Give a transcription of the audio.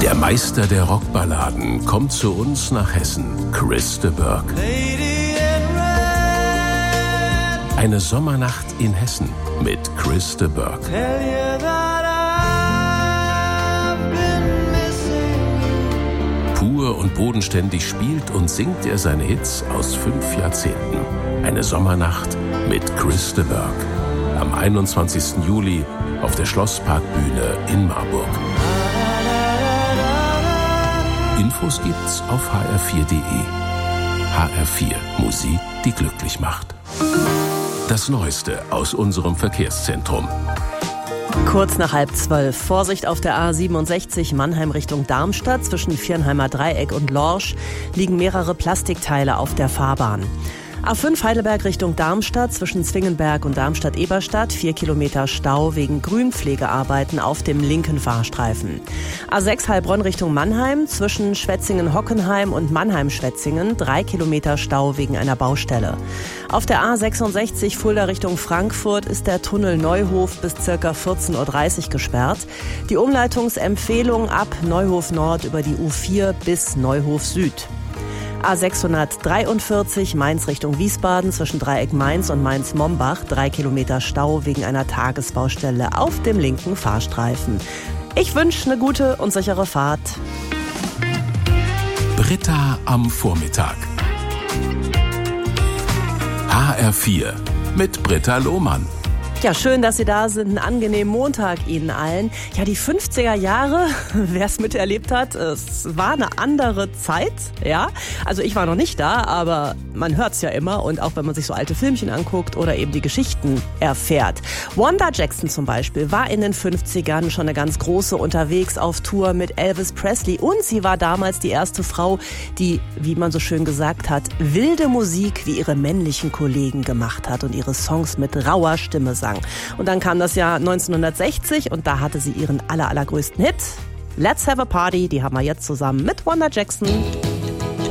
Der Meister der Rockballaden kommt zu uns nach Hessen, Chris de Burgh. Eine Sommernacht in Hessen mit Chris de Burgh. Pur und bodenständig spielt und singt er seine Hits aus 5 Jahrzehnten. Eine Sommernacht mit Chris de Burgh. Am 21. Juli auf der Schlossparkbühne in Marburg. Infos gibt's auf hr4.de. HR4 Musik, die glücklich macht. Das Neueste aus unserem Verkehrszentrum. Kurz nach 11:30. Vorsicht auf der A67 Mannheim Richtung Darmstadt. Zwischen Viernheimer Dreieck und Lorsch liegen mehrere Plastikteile auf der Fahrbahn. A5 Heidelberg Richtung Darmstadt zwischen Zwingenberg und Darmstadt-Eberstadt 4 Kilometer Stau wegen Grünpflegearbeiten auf dem linken Fahrstreifen. A6 Heilbronn Richtung Mannheim zwischen Schwetzingen-Hockenheim und Mannheim-Schwetzingen 3 Kilometer Stau wegen einer Baustelle. Auf der A66 Fulda Richtung Frankfurt ist der Tunnel Neuhof bis ca. 14:30 Uhr gesperrt. Die Umleitungsempfehlung ab Neuhof Nord über die U4 bis Neuhof Süd. A643 Mainz Richtung Wiesbaden zwischen Dreieck Mainz und Mainz-Mombach 3 Kilometer Stau wegen einer Tagesbaustelle auf dem linken Fahrstreifen. Ich wünsche eine gute und sichere Fahrt. Britta am Vormittag. HR4 mit Britta Lohmann. Ja, schön, dass Sie da sind. Einen angenehmen Montag Ihnen allen. Ja, die 50er Jahre, wer es miterlebt hat, es war eine andere Zeit, ja. Also ich war noch nicht da, aber man hört's ja immer. Und auch wenn man sich so alte Filmchen anguckt oder eben die Geschichten erfährt. Wanda Jackson zum Beispiel war in den 50ern schon eine ganz große unterwegs auf Tour mit Elvis Presley. Und sie war damals die erste Frau, die, wie man so schön gesagt hat, wilde Musik wie ihre männlichen Kollegen gemacht hat und ihre Songs mit rauer Stimme sang. Und dann kam das Jahr 1960 und da hatte sie ihren allergrößten Hit. Let's Have a Party, die haben wir jetzt zusammen mit Wanda Jackson.